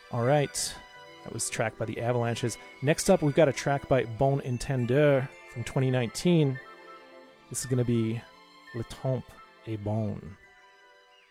All right. That was tracked by the Avalanches. Next up, we've got a track by Bon Entendeur from 2019. This is going to be Le Temps est bon.